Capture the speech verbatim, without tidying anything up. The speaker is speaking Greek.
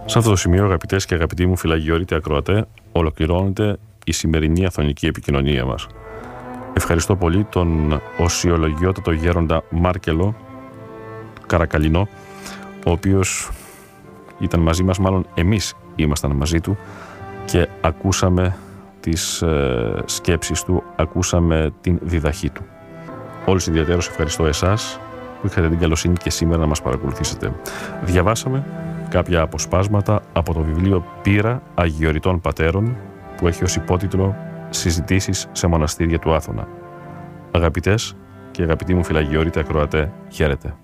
Σε αυτό το σημείο, αγαπητές και αγαπητοί μου φιλαγιορείτε ακροατέ, ολοκληρώνεται η σημερινή αθωνική επικοινωνία μας. Ευχαριστώ πολύ τον οσιολογιότατο γέροντα Μάρκελο Καρακαλινό, ο οποίος ήταν μαζί μας, μάλλον εμείς ήμασταν μαζί του και ακούσαμε τις ε, σκέψεις του, ακούσαμε την διδαχή του. Όλους ιδιαίτερως ευχαριστώ εσάς που είχατε την καλοσύνη και σήμερα να μας παρακολουθήσετε. Διαβάσαμε κάποια αποσπάσματα από το βιβλίο «Πείρα Αγιοριτών Πατέρων» που έχει ως υπότιτλο «Συζητήσεις σε μοναστήρια του Άθωνα». Αγαπητές και αγαπητοί μου φιλαγιορείτε ακροατέ, χαίρετε.